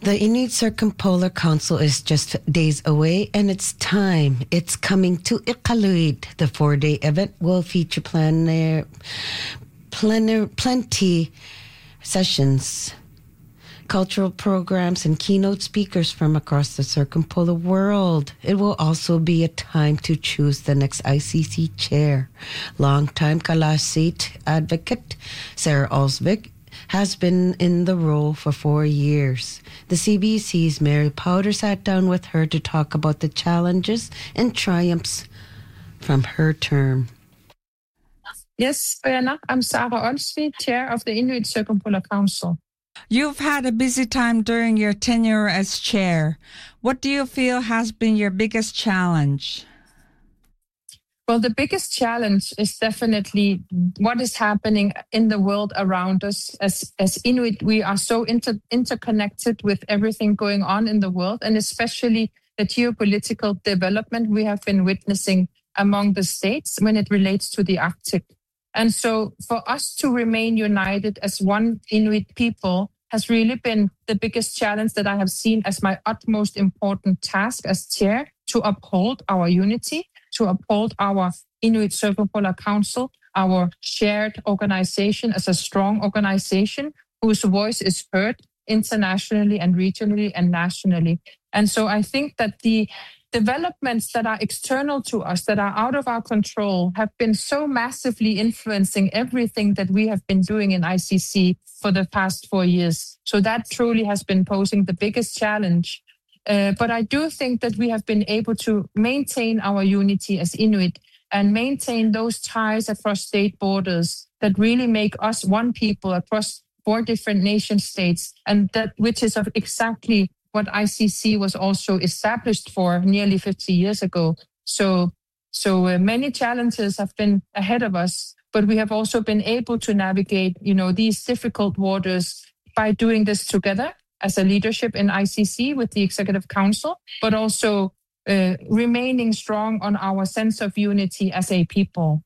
The Inuit Circumpolar Council is just days away, and it's time. It's coming to Iqaluit. The 4-day event will feature plenty sessions, cultural programs, and keynote speakers from across the circumpolar world. It will also be a time to choose the next ICC chair. Longtime Kalassit advocate Sarah Olsvik has been in the role for 4 years. The CBC's Mary Powder sat down with her to talk about the challenges and triumphs from her term. Yes, Brianna, I'm Sarah Olsvik, chair of the Inuit Circumpolar Council. You've had a busy time during your tenure as chair. What do you feel has been your biggest challenge? Well, the biggest challenge is definitely what is happening in the world around us. As Inuit, we are so interconnected with everything going on in the world, and especially the geopolitical development we have been witnessing among the states when it relates to the Arctic. And so for us to remain united as one Inuit people has really been the biggest challenge that I have seen as my utmost important task as chair, to uphold our unity, to uphold our Inuit Circumpolar Council, our shared organization as a strong organization whose voice is heard internationally and regionally and nationally. And so I think that the developments that are external to us, that are out of our control, have been so massively influencing everything that we have been doing in ICC for the past 4 years. So that truly has been posing the biggest challenge. But I do think that we have been able to maintain our unity as Inuit and maintain those ties across state borders that really make us one people across 4 different nation states, and that which is of exactly what ICC was also established for nearly 50 years ago. So many challenges have been ahead of us, but we have also been able to navigate, these difficult waters by doing this together as a leadership in ICC with the Executive Council, but also remaining strong on our sense of unity as a people.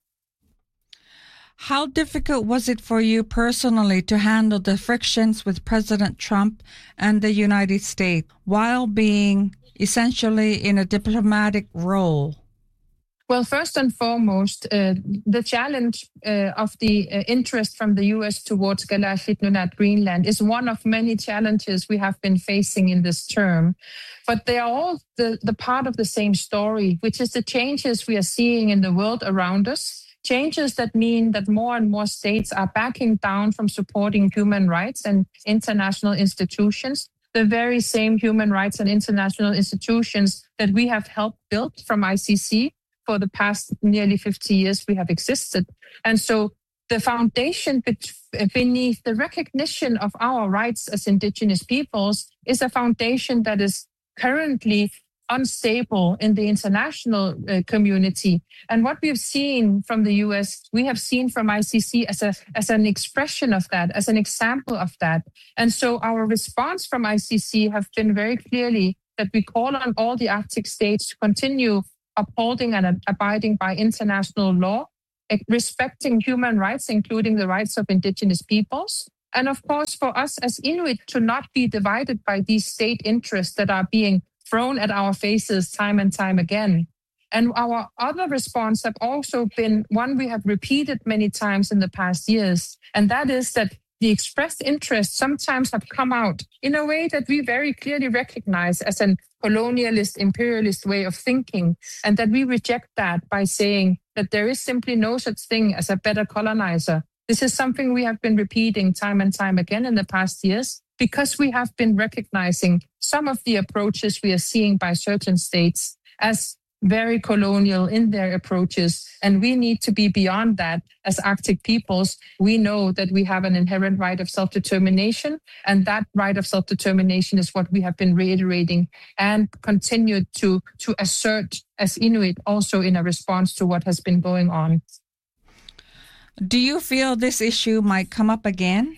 How difficult was it for you personally to handle the frictions with President Trump and the United States while being essentially in a diplomatic role? Well, first and foremost, the challenge of the interest from the U.S. towards Kalaallit Nunaat Greenland is one of many challenges we have been facing in this term. But they are all the part of the same story, which is the changes we are seeing in the world around us. Changes that mean that more and more states are backing down from supporting human rights and international institutions, the very same human rights and international institutions that we have helped build from ICC for the past nearly 50 years we have existed. And so the foundation beneath the recognition of our rights as Indigenous peoples is a foundation that is currently unstable in the international community. And what we've seen from the US, we have seen from ICC as an expression of that, as an example of that. And so our response from ICC have been very clearly that we call on all the Arctic states to continue upholding and abiding by international law, respecting human rights, including the rights of Indigenous peoples. And of course, for us as Inuit to not be divided by these state interests that are being thrown at our faces time and time again. And our other response have also been one we have repeated many times in the past years, and that is that the expressed interests sometimes have come out in a way that we very clearly recognize as an colonialist, imperialist way of thinking, and that we reject that by saying that there is simply no such thing as a better colonizer. This is something we have been repeating time and time again in the past years, because we have been recognizing some of the approaches we are seeing by certain states as very colonial in their approaches. And we need to be beyond that as Arctic peoples. We know that we have an inherent right of self-determination, and that right of self-determination is what we have been reiterating and continue to assert as Inuit, also in a response to what has been going on. Do you feel this issue might come up again?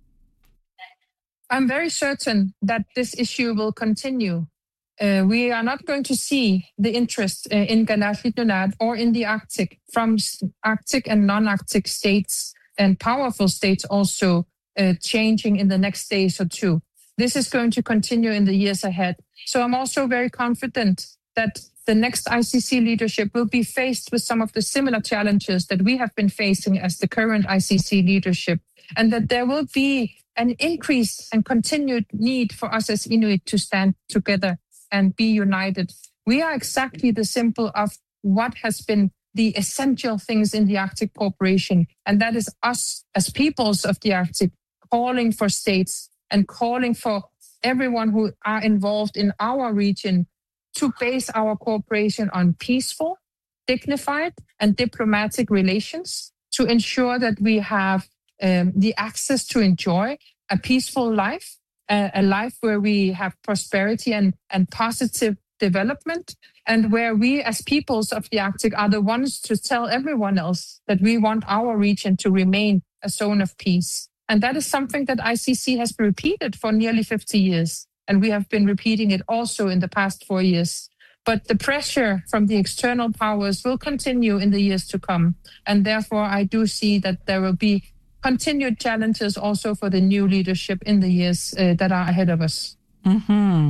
I'm very certain that this issue will continue. We are not going to see the interest in Kalaallit Nunaat or in the Arctic from Arctic and non-Arctic states and powerful states also changing in the next days or two. this is going to continue in the years ahead. So I'm also very confident that the next ICC leadership will be faced with some of the similar challenges that we have been facing as the current ICC leadership, and that there will be an increased and continued need for us as Inuit to stand together and be united. We are exactly the symbol of what has been the essential things in the Arctic Cooperation, and that is us as peoples of the Arctic calling for states and calling for everyone who are involved in our region to base our cooperation on peaceful, dignified, and diplomatic relations to ensure that we have the access to enjoy a peaceful life, a life where we have prosperity and positive development, and where we as peoples of the Arctic are the ones to tell everyone else that we want our region to remain a zone of peace. And that is something that ICC has repeated for nearly 50 years. And we have been repeating it also in the past 4 years. But the pressure from the external powers will continue in the years to come. And therefore, I do see that there will be continued challenges also for the new leadership in the years that are ahead of us. Mm-hmm.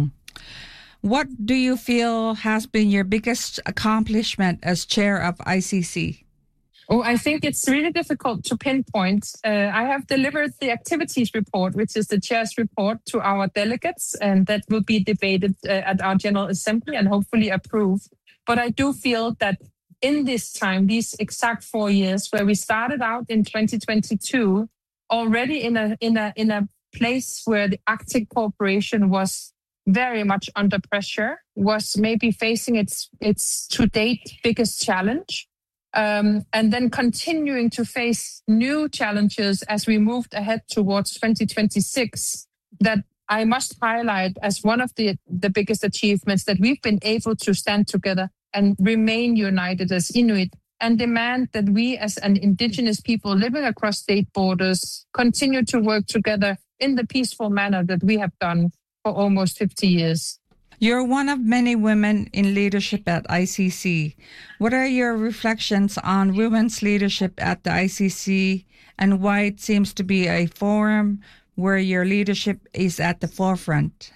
What do you feel has been your biggest accomplishment as chair of ICC? Oh, I think it's really difficult to pinpoint. I have delivered the activities report, which is the chair's report, to our delegates, and that will be debated at our General Assembly and hopefully approved. But I do feel that in this time, these exact 4 years, where we started out in 2022, already in a place where the Arctic Cooperation was very much under pressure, was maybe facing its to date biggest challenge. And then continuing to face new challenges as we moved ahead towards 2026, that I must highlight as one of the biggest achievements, that we've been able to stand together and remain united as Inuit and demand that we as an Indigenous people living across state borders continue to work together in the peaceful manner that we have done for almost 50 years. You're one of many women in leadership at ICC. What are your reflections on women's leadership at the ICC and why it seems to be a forum where your leadership is at the forefront?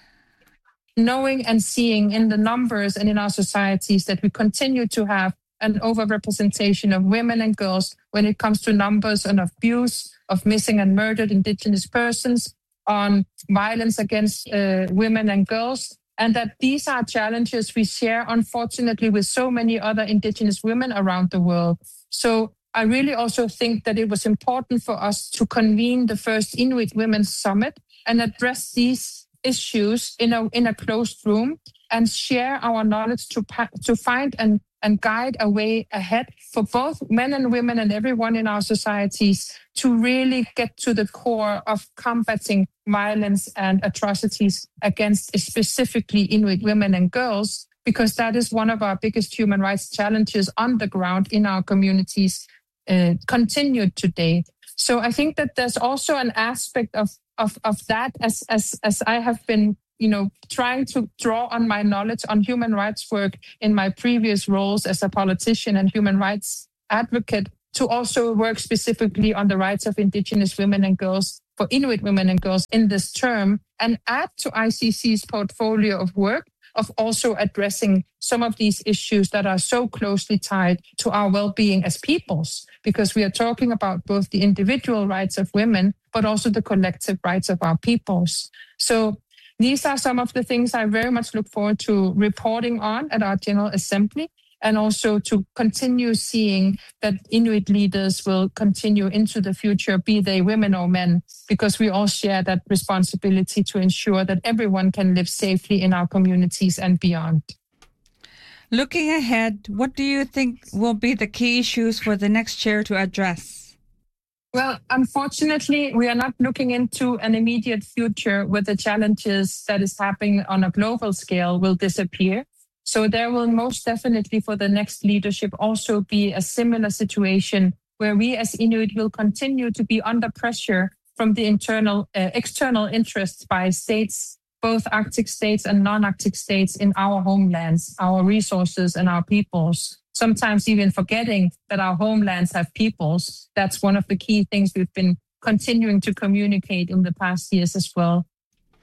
Knowing and seeing in the numbers and in our societies that we continue to have an overrepresentation of women and girls when it comes to numbers on abuse, of missing and murdered Indigenous persons, on violence against women and girls, and that these are challenges we share, unfortunately, with so many other Indigenous women around the world. So I really also think that it was important for us to convene the first Inuit Women's Summit and address these issues in a closed room and share our knowledge to find and guide a way ahead for both men and women and everyone in our societies to really get to the core of combating violence and atrocities against specifically Inuit women and girls, because that is one of our biggest human rights challenges on the ground in our communities continued today. So I think that there's also an aspect of that as I have been trying to draw on my knowledge on human rights work in my previous roles as a politician and human rights advocate, to also work specifically on the rights of Indigenous women and girls, for Inuit women and girls in this term, and add to ICC's portfolio of work of also addressing some of these issues that are so closely tied to our well-being as peoples, because we are talking about both the individual rights of women, but also the collective rights of our peoples. So these are some of the things I very much look forward to reporting on at our General Assembly, and also to continue seeing that Inuit leaders will continue into the future, be they women or men, because we all share that responsibility to ensure that everyone can live safely in our communities and beyond. Looking ahead, what do you think will be the key issues for the next chair to address? Well, unfortunately, we are not looking into an immediate future where the challenges that is happening on a global scale will disappear. So there will most definitely for the next leadership also be a similar situation where we as Inuit will continue to be under pressure from the external interests by states, both Arctic states and non-Arctic states in our homelands, our resources and our peoples. Sometimes even forgetting that our homelands have peoples. That's one of the key things we've been continuing to communicate in the past years as well.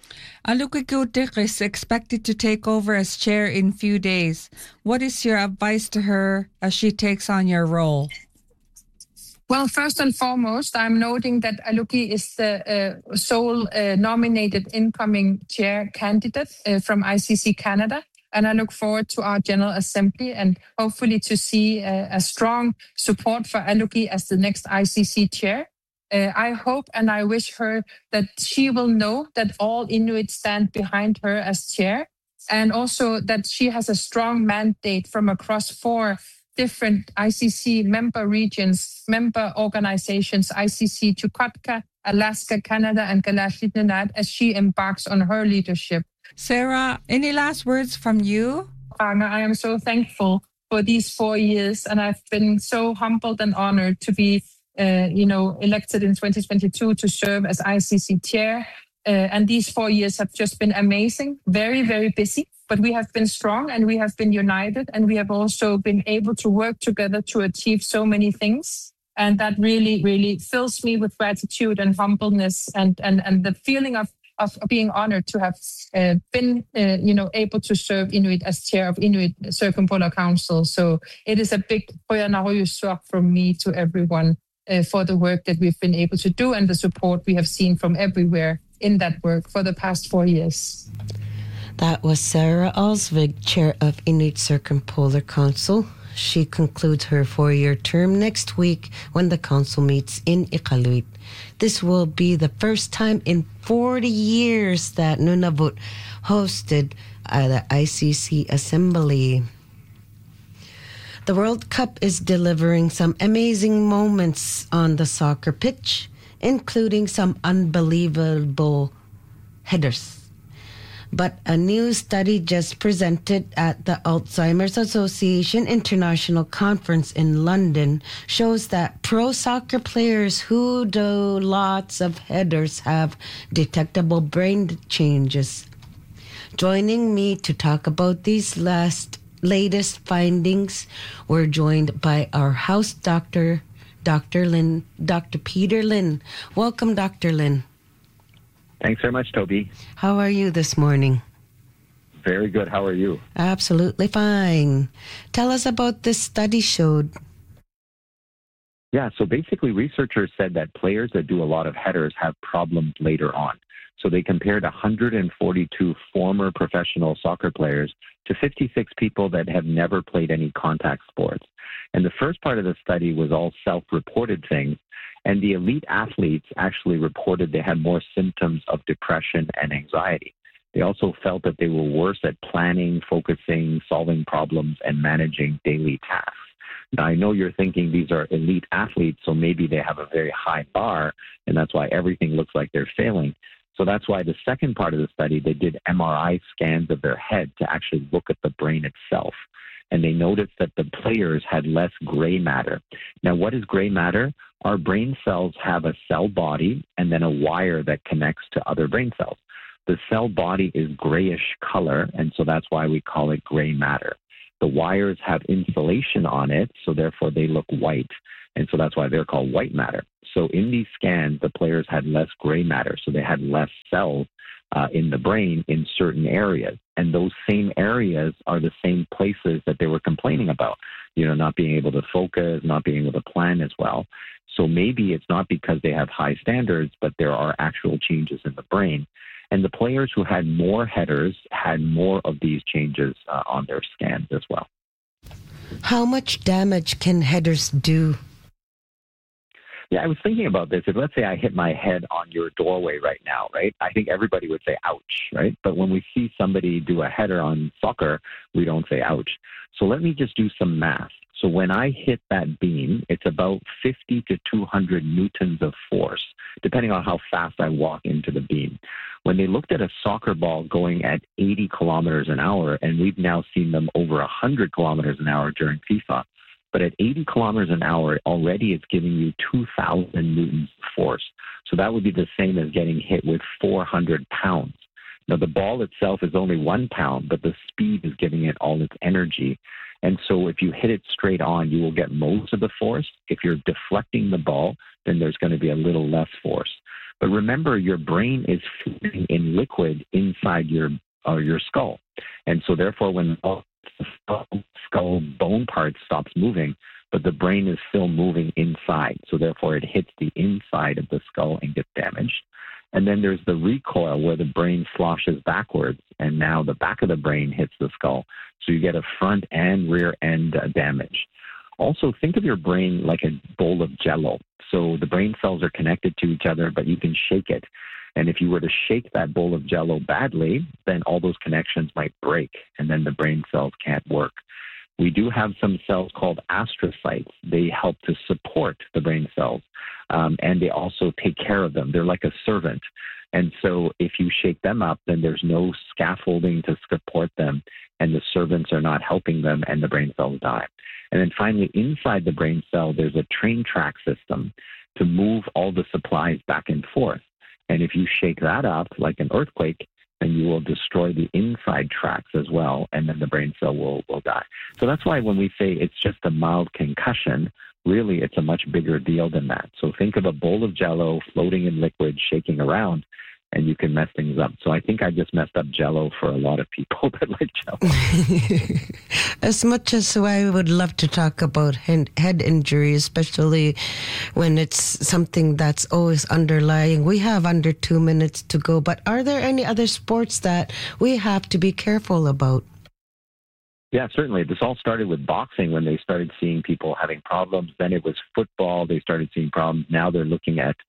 Aluki Kutik is expected to take over as chair in few days. What is your advice to her as she takes on your role? Well, first and foremost, I'm noting that Aluki is the sole nominated incoming chair candidate from ICC Canada. And I look forward to our General Assembly and hopefully to see a strong support for Aluki as the next ICC chair. I hope and I wish her that she will know that all Inuit stand behind her as chair, and also that she has a strong mandate from across 4 different ICC member regions, member organizations, ICC Chukotka, Alaska, Canada, and Kalaallit Nunaat, as she embarks on her leadership. Sarah, any last words from you? I am so thankful for these 4 years, and I've been so humbled and honored to be elected in 2022 to serve as ICC chair. And these 4 years have just been amazing, very, very busy. But we have been strong and we have been united, and we have also been able to work together to achieve so many things. And that really, really fills me with gratitude and humbleness and the feeling of being honored to have been able to serve Inuit as chair of Inuit Circumpolar Council. So it is a big from me to everyone for the work that we've been able to do and the support we have seen from everywhere in that work for the past 4 years. That was Sarah Alsvig, chair of Inuit Circumpolar Council. She concludes her 4-year term next week when the council meets in Iqaluit. This will be the first time in 40 years that Nunavut hosted the ICC Assembly. The World Cup is delivering some amazing moments on the soccer pitch, including some unbelievable headers. But a new study just presented at the Alzheimer's Association International Conference in London shows that pro soccer players who do lots of headers have detectable brain changes. Joining me to talk about these latest findings, we're joined by our house doctor, Dr. Peter Lin. Welcome, Dr. Lin. Thanks very much, Toby. How are you this morning? Very good. How are you? Absolutely fine. Tell us about this study showed. Yeah, so basically researchers said that players that do a lot of headers have problems later on. So they compared 142 former professional soccer players to 56 people that have never played any contact sports. And the first part of the study was all self-reported things. And the elite athletes actually reported they had more symptoms of depression and anxiety. They also felt that they were worse at planning, focusing, solving problems, and managing daily tasks. Now, I know you're thinking these are elite athletes, so maybe they have a very high bar, and that's why everything looks like they're failing. So that's why the second part of the study, they did MRI scans of their head to actually look at the brain itself. And they noticed that the players had less gray matter. Now, what is gray matter? Our brain cells have a cell body and then a wire that connects to other brain cells. The cell body is grayish color, and so that's why we call it gray matter. The wires have insulation on it, so therefore they look white. And so that's why they're called white matter. So in these scans, the players had less gray matter, so they had less cells in the brain in certain areas. And those same areas are the same places that they were complaining about, not being able to focus, not being able to plan as well. So maybe it's not because they have high standards, but there are actual changes in the brain. And the players who had more headers had more of these changes on their scans as well. How much damage can headers do? Yeah, I was thinking about this. If let's say I hit my head on your doorway right now, right? I think everybody would say ouch, right? But when we see somebody do a header on soccer, we don't say ouch. So let me just do some math. So when I hit that beam, it's about 50 to 200 newtons of force, depending on how fast I walk into the beam. When they looked at a soccer ball going at 80 kilometers an hour, and we've now seen them over 100 kilometers an hour during FIFA, but at 80 kilometers an hour, already it's giving you 2,000 newtons of force. So that would be the same as getting hit with 400 pounds. Now, the ball itself is only 1 pound, but the speed is giving it all its energy. And so if you hit it straight on, you will get most of the force. If you're deflecting the ball, then there's going to be a little less force. But remember, your brain is floating in liquid inside your skull. And so therefore, when the skull bone part stops moving, but the brain is still moving inside. So therefore, it hits the inside of the skull and gets damaged. And then there's the recoil where the brain sloshes backwards, and now the back of the brain hits the skull. So you get a front and rear end damage. Also, think of your brain like a bowl of jello. So the brain cells are connected to each other, but you can shake it. And if you were to shake that bowl of jello badly, then all those connections might break, and then the brain cells can't work. We do have some cells called astrocytes. They help to support the brain cells, and they also take care of them. They're like a servant. And so if you shake them up, then there's no scaffolding to support them, and the servants are not helping them, and the brain cells die. And then finally, inside the brain cell, there's a train track system to move all the supplies back and forth. And if you shake that up like an earthquake, then you will destroy the inside tracks as well, and then the brain cell will die. So that's why when we say it's just a mild concussion, really it's a much bigger deal than that. So think of a bowl of jello floating in liquid, shaking around, and you can mess things up. So I think I just messed up jello for a lot of people that like jello. As much as I would love to talk about head injury, especially when it's something that's always underlying, we have under 2 minutes to go. But are there any other sports that we have to be careful about? Yeah, certainly. This all started with boxing when they started seeing people having problems. Then it was football. They started seeing problems. Now they're looking at,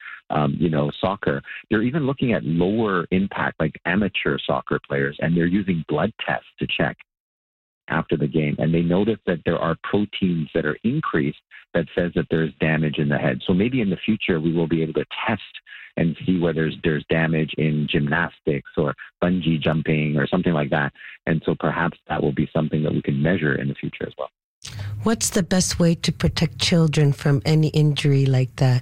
soccer. They're even looking at lower impact, like amateur soccer players, and they're using blood tests to check after the game. And they notice that there are proteins that are increased that says that there's damage in the head. So maybe in the future we will be able to test and see whether there's damage in gymnastics or bungee jumping or something like that. And so perhaps that will be something that we can measure in the future as well. What's the best way to protect children from any injury like that?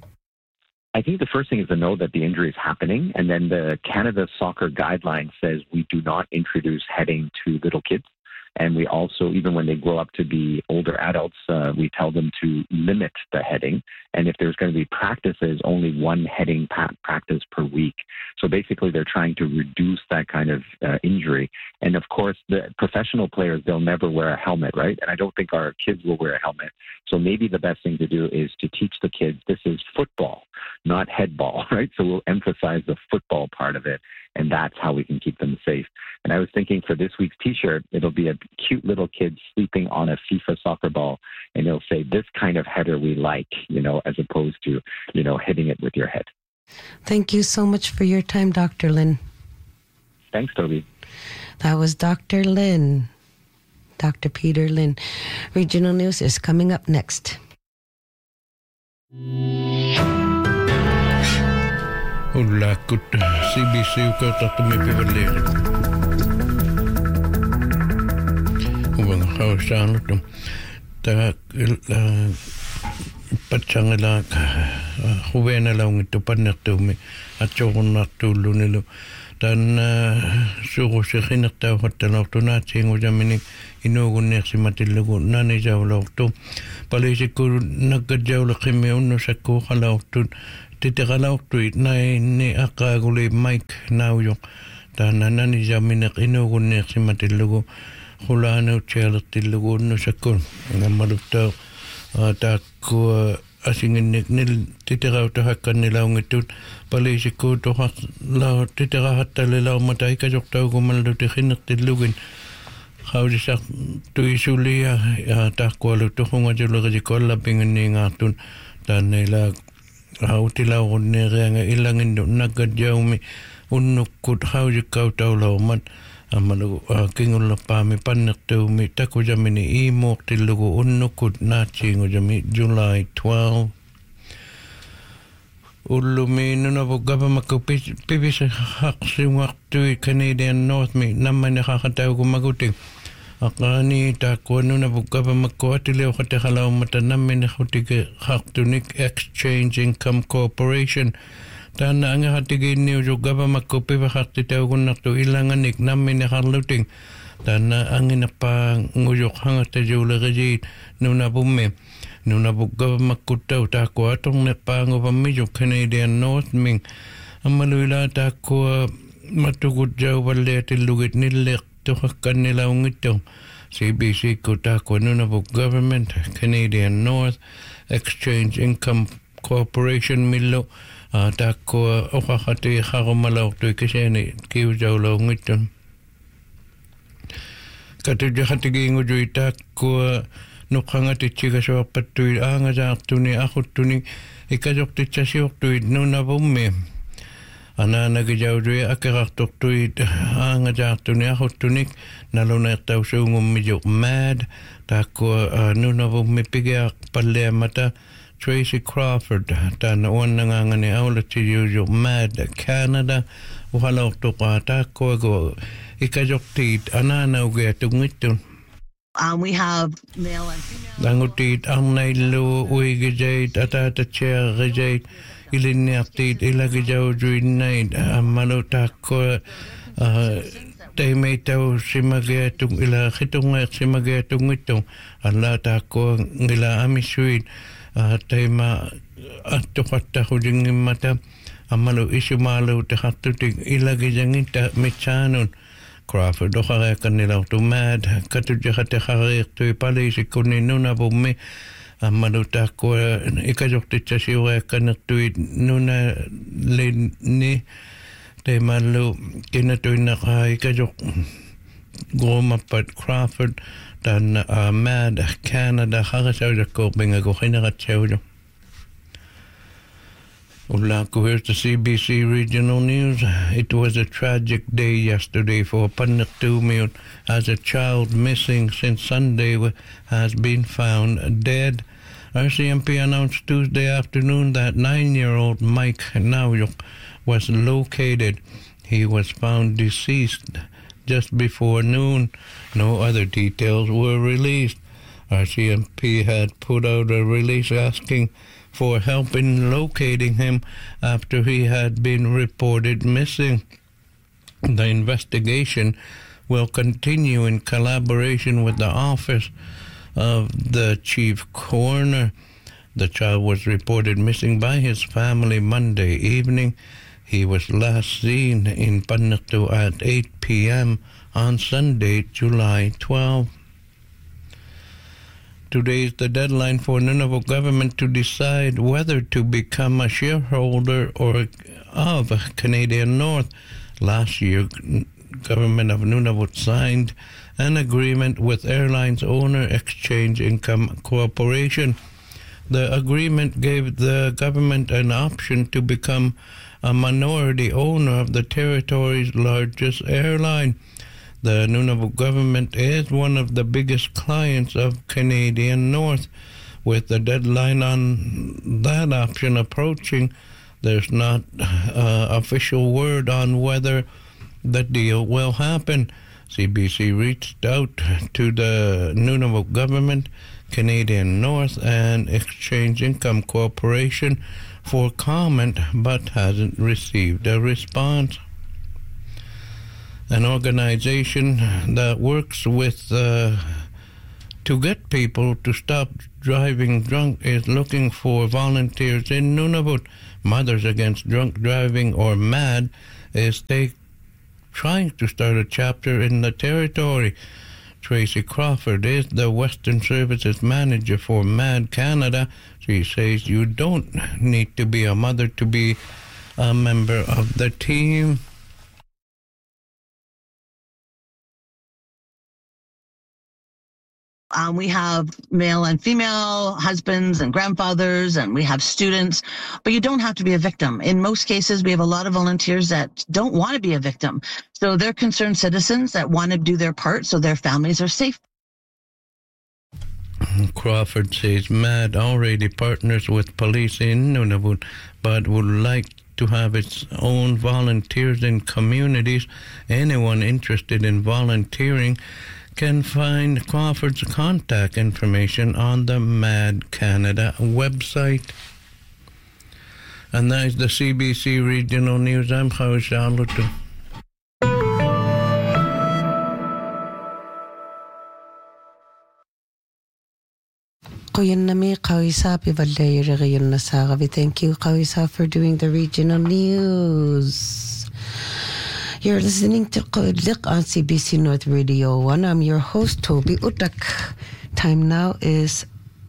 I think the first thing is to know that the injury is happening. And then the Canada Soccer Guideline says we do not introduce heading to little kids. And we also, even when they grow up to be older adults, we tell them to limit the heading. And if there's going to be practices, only one heading practice per week. So basically, they're trying to reduce that kind of injury. And of course, the professional players, they'll never wear a helmet, right? And I don't think our kids will wear a helmet. So maybe the best thing to do is to teach the kids this is football, not headball, right? So we'll emphasize the football part of it. And that's how we can keep them safe. And I was thinking for this week's T-shirt, it'll be a cute little kid sleeping on a FIFA soccer ball, and it'll say, this kind of header we like, as opposed to, hitting it with your head. Thank you so much for your time, Dr. Lin. Thanks, Toby. That was Dr. Lin, Dr. Peter Lin. Regional News is coming up next. Ullakut CBC ukautaqtumi pivalleeri uvan hausaanuttum ta patsangala huvenalaungittu pannertuumi atsoornartuullunilu tan surusiqinertau hattalaortunaatiingujamini inuugunniarsimatillugu nanisavlaortu palisikku nakkajauleqimmi unnusakkuuqalaortut titaqalaortuit naini aqaaguli Mike naujoq taananani jamineq inuugunniarsimatillugu qulaanuutialertillugu unnusakkun ngammaluttaa taakkua asinginniknil titaqautahakkannilauнгиттут palisikkuutoqarlaa titaqahattalilaummata ikasortaugumalluti qaudisaq tuisulia taakkualuttuqungatulerisikkollapingunniingaartun taannailaa hautilaurunneerianga ilanginnu nakkajaumi unnukkut hausikkautaulaumat amalugu kingullerpaami pannertuumi takujamini iimuortillugu unnukkut naatsiingujami July 12 ullumi nunavu gavamakku pivisaqarsiungartui Canadian Northmi nammanaqaqataugumagutik aqaani taakkuanunavu gavamakku atiliuqateqalaummata namminequtike qartunik Exchange Income Corporation taana angaqatigiinniusu gavamakku pivaqartitaugunnartu ilanganik nammineqarlutik taana anginerpaa ngujuq hangattajuulerisiit nunavummi Nuna bukka makutau tako atong ne pango pamijo Canadian North Ming. Amaluila tako matukut jau wale tilugit nilek tuhakan nila ungito. CBC ko tako Nunavut Government, Canadian North, Exchange Income Corporation Milo, tako okakati hakumalaw to kiseni kiw jau la ungito. Katudya hatigingo jo tako nukhangati chika sa patuid anga sa aktuni akutuni ikajok titsa sioktuid Nunavut Ana nagijaudui akaraktuktuid anga jaartuni ahuttunik nalunaqtau suungummijo MAD takko Nunavut pigiaq palleamata Tracy Crawford tan uannangangani aulatijujo MAD Canada uhalortuqa takko go ikajoktiit ananaugeatungittun we have male and female. Dangutit arnailu uigijait atatatchearrijait ilinniartiit ilagijaujuinnaid ammalutakko taimeitau simageatung ila khitungeq simageatungittung allatakko ngila amisuit taima attuqattahujingimmata ammalu isumalu tahattutik ilagijangita mitsaanun Crawford oqareekan nilautu MAD katujaqateqareertui paliisikkuni Nunavut ammalutakko ikajortitsasiureekkanertuit nuna linni taimallu kinatuinnaqa ikajor grumappat Crawford tan MAD Canada qarasaujakkoorpingaku qineratsauju Ulaku, here's the CBC Regional News. It was a tragic day yesterday for Panaktumiut as a child missing since Sunday has been found dead. RCMP announced Tuesday afternoon that 9-year-old Mike Nauyuk was located. He was found deceased just before noon. No other details were released. RCMP had put out a release asking for help in locating him after he had been reported missing. The investigation will continue in collaboration with the Office of the Chief Coroner. The child was reported missing by his family Monday evening. He was last seen in Panaktu at 8 p.m. on Sunday, July 12. Today is the deadline for Nunavut government to decide whether to become a shareholder of Canadian North. Last year, government of Nunavut signed an agreement with airlines owner Exchange Income Corporation. The agreement gave the government an option to become a minority owner of the territory's largest airline. The Nunavut government is one of the biggest clients of Canadian North. With the deadline on that option approaching, there's not official word on whether the deal will happen. CBC reached out to the Nunavut government, Canadian North, and Exchange Income Corporation for comment, but hasn't received a response. An organization that works with to get people to stop driving drunk is looking for volunteers in Nunavut. Mothers Against Drunk Driving, or MAD, is trying to start a chapter in the territory. Tracy Crawford is the Western Services Manager for MAD Canada. She says you don't need to be a mother to be a member of the team. We have male and female husbands and grandfathers, and we have students, but you don't have to be a victim. In most cases, we have a lot of volunteers that don't want to be a victim. So they're concerned citizens that want to do their part so their families are safe. Crawford says MAD already partners with police in Nunavut, but would like to have its own volunteers in communities. Anyone interested in volunteering can find Crawford's contact information on the MAD Canada website. And that is the CBC Regional News. I'm Howard Charlotte. Koyanami Kawisapi Valere Nasaravi. Thank you, Kawisa, for doing the regional news. You're listening to Kodlik on CBC North Radio 1. I'm your host, Toby Utak. Time now is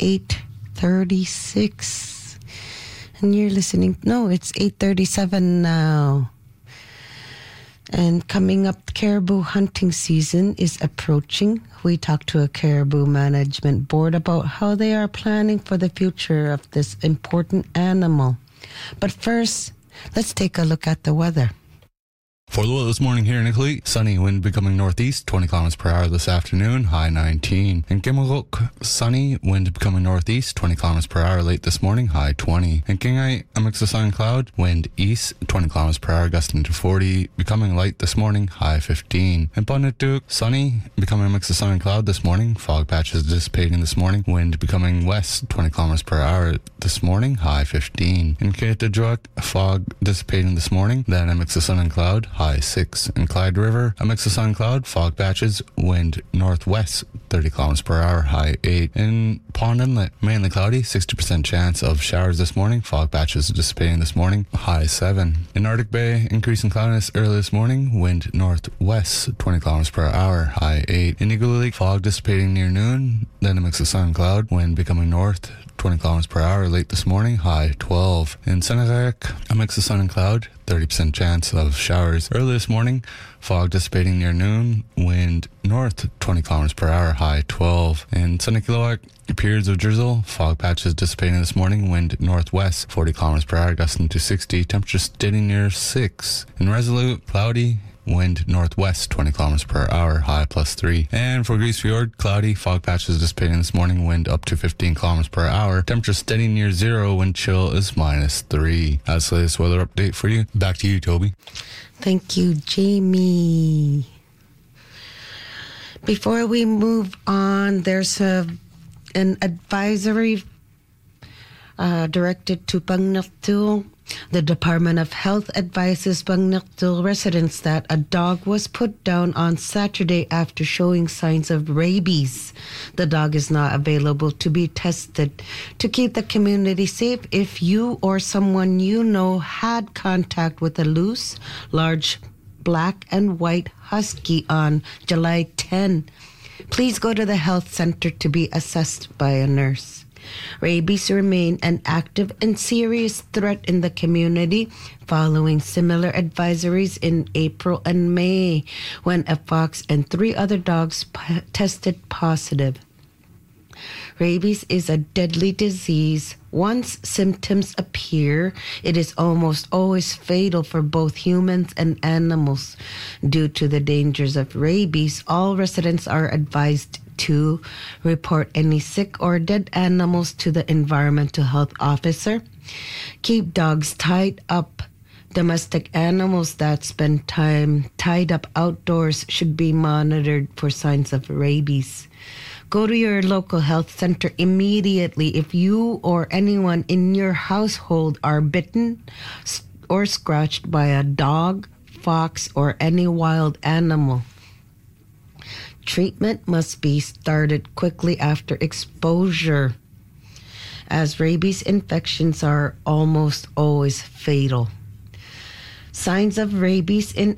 8:36. And you're listening, no, it's 8:37 now. And coming up, caribou hunting season is approaching. We talked to a caribou management board about how they are planning for the future of this important animal. But first, let's take a look at the weather. For the weather this morning here in Italy, sunny, wind becoming northeast, 20 kilometers per hour this afternoon, high 19. In Kimilok, sunny, wind becoming northeast, 20 kilometers per hour late this morning, high 20. In Kingai, a mix of sun and cloud, wind east, 20 kilometers per hour, gusting to 40, becoming light this morning, high 15. In Pondicherry, sunny, becoming a mix of sun and cloud this morning, fog patches dissipating this morning, wind becoming west, 20 kilometers per hour this morning, high 15. In Keitajuak, fog dissipating this morning, then a mix of sun and cloud, high 6. In Clyde River, a mix of sun and cloud, fog patches, wind northwest, 30 kilometers per hour, high 8. In Pond Inlet, mainly cloudy, 60% chance of showers this morning, fog patches dissipating this morning, high 7. In Arctic Bay, increase in cloudiness early this morning, wind northwest, 20 kilometers per hour, high 8. In Igloolik, fog dissipating near noon, then a mix of sun and cloud, wind becoming north, 20 kilometers per hour late this morning, high 12. In Senegayak, a mix of sun and cloud, 30% chance of showers early this morning, fog dissipating near noon, wind north 20 kilometers per hour, high 12. In Sunikiloak, periods of drizzle, fog patches dissipating this morning, wind northwest 40 kilometers per hour, gusting to 60, temperature steady near 6. In Resolute, cloudy, wind northwest 20 kilometers per hour, high +3. And for Grise Fjord, cloudy, fog patches dissipating this morning, wind up to 15 kilometers per hour, temperature steady near 0, wind chill is -3. That's the latest weather update for you. Back to you, Toby. Thank you, Jamie. Before we move on, there's an advisory directed to Pangnaktul. The Department of Health advises Pangnaktul residents that a dog was put down on Saturday after showing signs of rabies. The dog is not available to be tested. To keep the community safe, if you or someone you know had contact with a loose, large, black and white husky on July 10, please go to the health center to be assessed by a nurse. Rabies remain an active and serious threat in the community following similar advisories in April and May when a fox and 3 other dogs tested positive. Rabies is a deadly disease. Once symptoms appear, it is almost always fatal for both humans and animals. Due to the dangers of rabies, all residents are advised to report any sick or dead animals to the environmental health officer. Keep dogs tied up. Domestic animals that spend time tied up outdoors should be monitored for signs of rabies. Go to your local health center immediately if you or anyone in your household are bitten or scratched by a dog, fox, or any wild animal. Treatment must be started quickly after exposure, as rabies infections are almost always fatal. Signs of rabies in